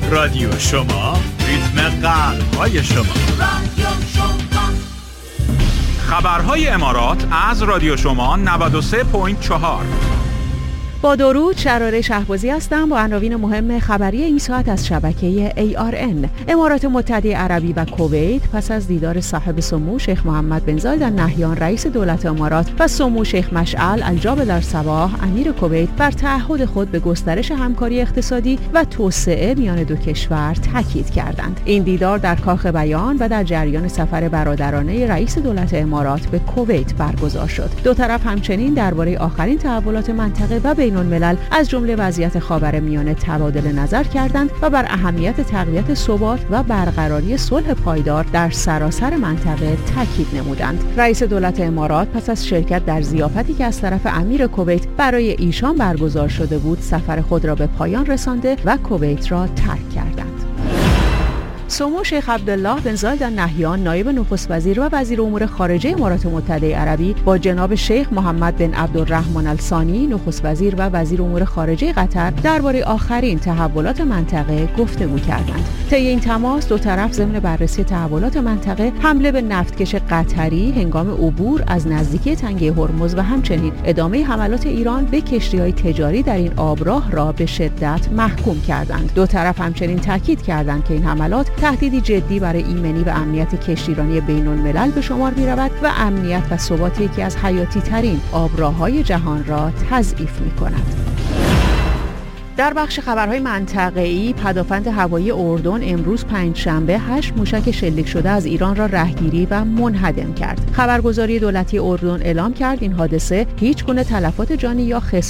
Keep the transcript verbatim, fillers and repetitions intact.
رادیو شما، ریتم قلب‌های شما. رادیو شما. خبرهای امارات از رادیو شما نود و سه ممیز چهار. با درود، شراره شهبازی هستم با عناوین مهم خبری این ساعت از شبکه ای آر ان. امارات متحده عربی و کویت پس از دیدار صاحب سمو شیخ محمد بن زاید النهیان رئیس دولت امارات و سمو شیخ مشعل الجابر الصباح امیر کویت بر تعهد خود به گسترش همکاری اقتصادی و توسعه میان دو کشور تاکید کردند. این دیدار در کاخ بیان و در جریان سفر برادرانه رئیس دولت امارات به کویت برگزار شد. دو طرف همچنین درباره آخرین تحولات منطقه و بین الملل از جمله وضعیت خاورمیانه تبادل نظر کردند و بر اهمیت تقویت ثبات و برقراری صلح پایدار در سراسر منطقه تاکید نمودند. رئیس دولت امارات پس از شرکت در ضیافتی که از طرف امیر کویت برای ایشان برگزار شده بود، سفر خود را به پایان رسانده و کویت را ترک کردند. سمو شیخ عبدالله بن زاید النهیان نایب نخست وزیر و وزیر امور خارجه امارات متحده عربی با جناب شیخ محمد بن عبدالرحمن الثانی نخست وزیر و وزیر امور خارجه قطر درباره آخرین تحولات منطقه گفتگو کردند. طی این تماس دو طرف ضمن بررسی تحولات منطقه، حمله به نفتکش قطری هنگام عبور از نزدیکی تنگه هرمز و همچنین ادامه حملات ایران به کشتی‌های تجاری در این آبراه را به شدت محکوم کردند. دو طرف همچنین تاکید کردند که این حملات تهدیدی جدی برای ایمنی و امنیت کشتیرانی بین الملل به شمار می رود و امنیت و ثبات یکی از حیاتی ترین آبراه‌های جهان را تضعیف می کند. در بخش خبرهای منطقه‌ای، پدافند هوایی اردن امروز پنجشنبه هشت موشک شلیک شده از ایران را رهگیری و منهدم کرد. خبرگزاری دولتی اردن اعلام کرد این حادثه هیچ گونه تلفات جانی یا خسارت